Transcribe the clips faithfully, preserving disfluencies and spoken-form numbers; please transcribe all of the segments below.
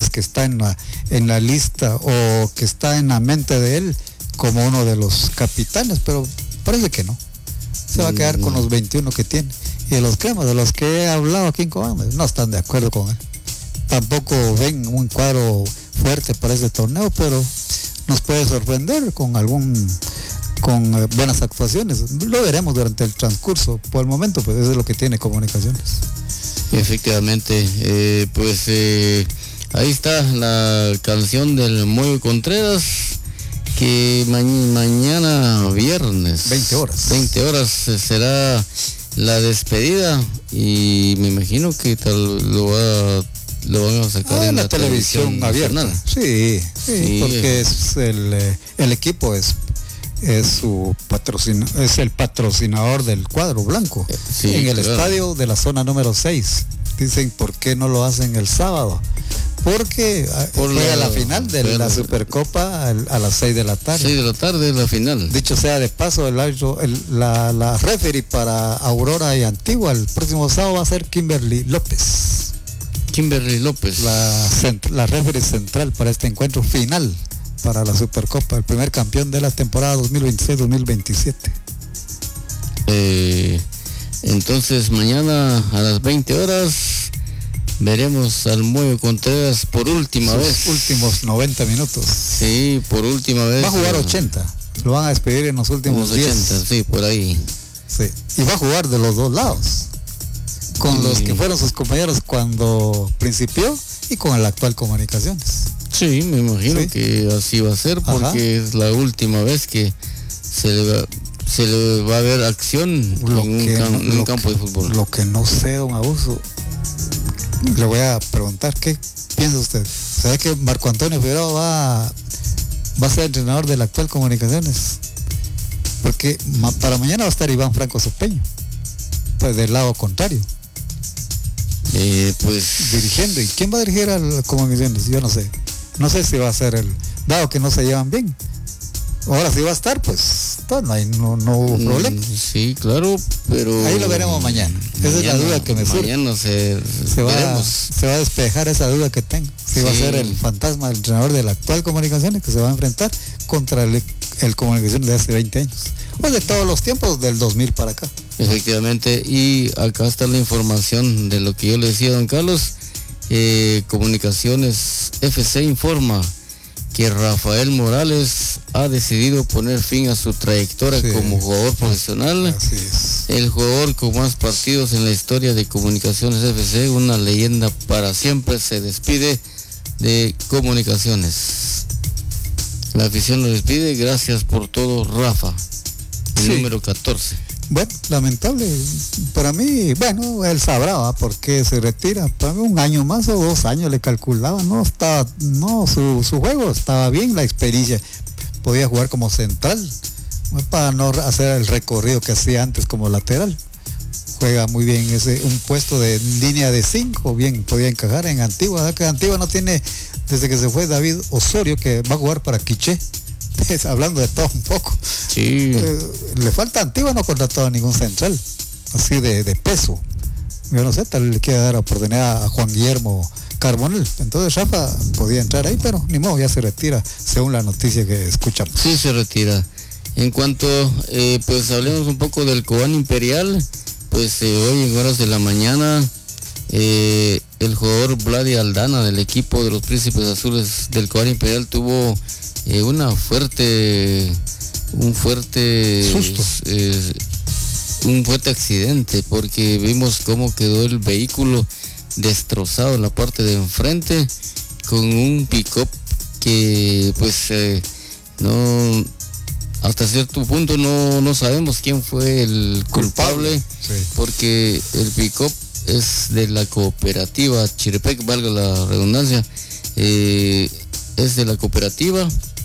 es que está en la, en la lista o que está en la mente de él como uno de los capitanes, pero parece que no. Se va a quedar con los veintiuno que tiene. Y de los cremas, de los que he hablado aquí en Cobán, no están de acuerdo con él. Tampoco ven un cuadro fuerte para este torneo, pero nos puede sorprender con algún con eh, buenas actuaciones. Lo veremos durante el transcurso. Por el momento, pues eso es lo que tiene Comunicaciones. Efectivamente, eh, pues eh, ahí está la canción del Moyo Contreras, que ma mañana viernes veinte horas veinte horas será la despedida, y me imagino que tal lo va lo van a sacar ah, en la, la televisión, televisión abierta. Sí, sí, sí, porque es el, el equipo es es su patrocina, es el patrocinador del cuadro blanco, sí, en el claro. estadio de la zona número seis. Dicen, ¿por qué no lo hacen el sábado? Porque Por fue la, a la final de la, la Supercopa a las seis de la tarde. seis de la tarde la final. Dicho sea de paso, el, el, la, la referee para Aurora y Antigua el próximo sábado va a ser Kimberly López. Kimberly López. La, la referee central para este encuentro final para la Supercopa, el primer campeón de la temporada dos mil veintiséis dos mil veintisiete. Eh, entonces mañana a las veinte horas veremos al Moyo Contreras por última Sus vez. Últimos noventa minutos. Sí, por última vez. Va a jugar ochenta. Lo van a despedir en los últimos diez. ochenta, sí, por ahí. Sí. Y va a jugar de los dos lados. Con sí. los que fueron sus compañeros cuando principió y con el actual Comunicaciones. Sí, me imagino ¿Sí? que así va a ser, porque Ajá. es la última vez que se le va, se le va a ver acción lo en un, que, cam, en un lo campo que, de fútbol. Lo que no sé, don Abuso, le voy a preguntar, ¿qué piensa usted? ¿Sabe que Marco Antonio Figueroa va, va a ser entrenador del actual Comunicaciones? Porque ma, para mañana va a estar Iván Franco Sopeño, pues del lado contrario. Eh, pues dirigiendo. ¿Y quién va a dirigir al Comunicaciones? Yo no sé. No sé si va a ser el, dado que no se llevan bien. Ahora sí va a estar, pues no, hay, no, no hubo problema. Mm, sí, claro, pero ahí lo veremos mañana. Esa mañana, es la duda que me surge. Mañana se, se, va, se va a despejar esa duda que tengo. Si sí. va a ser el fantasma del entrenador de la actual Comunicaciones que se va a enfrentar contra el, el Comunicaciones de hace veinte años. O de todos los tiempos, del dos mil para acá. Efectivamente, y acá está la información de lo que yo le decía a don Carlos. Eh, Comunicaciones F C informa que Rafael Morales ha decidido poner fin a su trayectoria sí. como jugador profesional. Así es. El jugador con más partidos en la historia de Comunicaciones F C, una leyenda para siempre, se despide de Comunicaciones. La afición lo despide, gracias por todo, Rafa, el sí. número catorce. Bueno, lamentable para mí, bueno, él sabrá ¿eh? por qué se retira. Para mí un año más o dos años le calculaba, no estaba, no, su, su juego estaba bien, la experiencia, podía jugar como central, para no hacer el recorrido que hacía antes como lateral. Juega muy bien ese, un puesto de línea de cinco, bien, podía encajar en Antigua, ¿verdad? Que Antigua no tiene, desde que se fue David Osorio, que va a jugar para Quiché. Hablando de todo un poco. Sí. Eh, le falta Antigua, no ha contratado a ningún central así de, de peso. Yo no sé, tal vez le quiera dar oportunidad a Juan Guillermo Carbonell. Entonces Rafa podía entrar ahí, pero ni modo, ya se retira, según la noticia que escuchamos. Sí, se retira. En cuanto, eh, pues hablemos un poco del Cobán Imperial, pues eh, hoy en horas de la mañana, eh, el jugador Vladi Aldana del equipo de los Príncipes Azules del Cobán Imperial tuvo Eh, una fuerte un fuerte susto eh, un fuerte accidente, porque vimos cómo quedó el vehículo destrozado en la parte de enfrente con un pick-up que pues eh, no hasta cierto punto no, no sabemos quién fue el culpable, culpable sí. porque el pick-up es de la cooperativa Chirepec, valga la redundancia, eh, es de la cooperativa.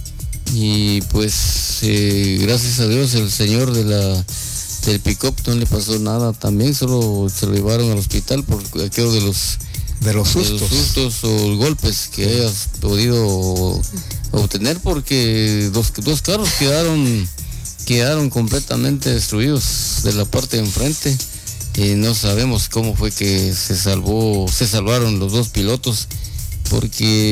Y pues eh, gracias a Dios el señor de la del pick-up no le pasó nada también, solo se lo llevaron al hospital por aquello de los de los sustos, de los sustos o golpes que hayas podido obtener, porque dos, dos carros quedaron quedaron completamente destruidos de la parte de enfrente. Eh, no sabemos cómo fue que se salvó se salvaron los dos pilotos, porque